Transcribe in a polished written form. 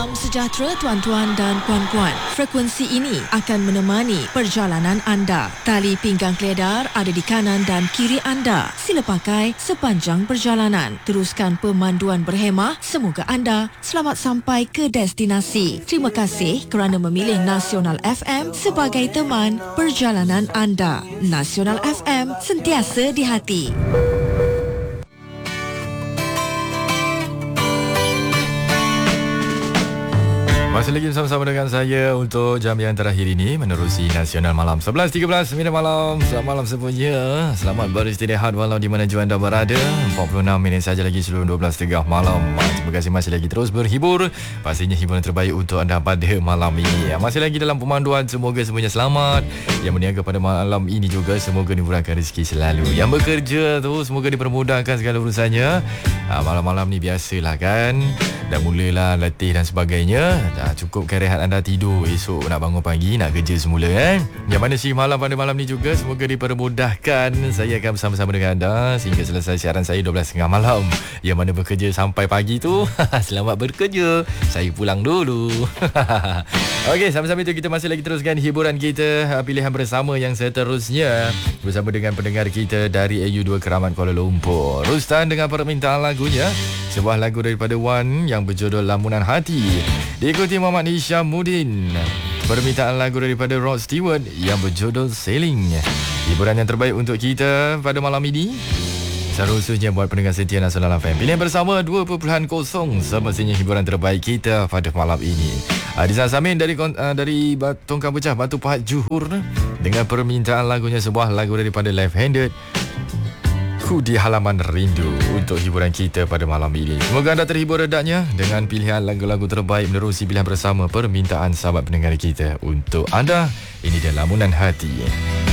Salam sejahtera tuan-tuan dan puan-puan. Frekuensi ini akan menemani perjalanan anda. Tali pinggang keledar ada di kanan dan kiri anda. Sila pakai sepanjang perjalanan. Teruskan pemanduan berhemah. Semoga anda selamat sampai ke destinasi. Terima kasih kerana memilih Nasional FM sebagai teman perjalanan anda. Nasional FM, sentiasa di hati. Masih lagi bersama-sama dengan saya untuk jam yang terakhir ini menerusi Nasional Malam 11.13 minit malam. Selamat malam semuanya. Selamat beristirahat walau di mana jua anda berada. 46 minit saja lagi sebelum 12.30 malam. Terima kasih masih lagi terus berhibur. Pastinya hiburan terbaik untuk anda pada malam ini. Masih lagi dalam pemanduan, semoga semuanya selamat. Yang berniaga pada malam ini juga semoga dimurahkan rezeki selalu. Yang bekerja tu semoga dipermudahkan segala urusannya. Malam-malam ni biasalah kan. Dah mulalah letih dan sebagainya. Dah cukupkan rehat anda tidur. Esok nak bangun pagi, nak kerja semula kan. Yang mana si malam pada malam ni juga semoga dipermudahkan. Saya akan bersama-sama dengan anda sehingga selesai siaran saya 12.30 malam. Yang mana bekerja sampai pagi tu selamat bekerja. Saya pulang dulu. Okey, sama-sama itu kita masih lagi teruskan hiburan kita. Pilihan bersama yang seterusnya bersama dengan pendengar kita dari AU2 Keramat Kuala Lumpur. Rustan dengan permintaan lagunya, sebuah lagu daripada Wan yang berjudul Lamunan Hati. Diikuti Muhammad Hishamuddin. Permintaan lagu daripada Rod Stewart yang berjudul Sailing. Hiburan yang terbaik untuk kita pada malam ini, seterusnya buat pendengar setia Nasional FM. Pilihan bersama 2.0 semestinya hiburan terbaik kita pada malam ini. Adizan Samin dari Tongkang Pecah, Batu Pahat, Johor, dengan permintaan lagunya, sebuah lagu daripada Left Handed, Ku di Halaman Rindu, untuk hiburan kita pada malam ini. Semoga anda terhibur redaknya dengan pilihan lagu-lagu terbaik menerusi pilihan bersama permintaan sahabat pendengar kita untuk anda. Ini dia Lamunan Hati.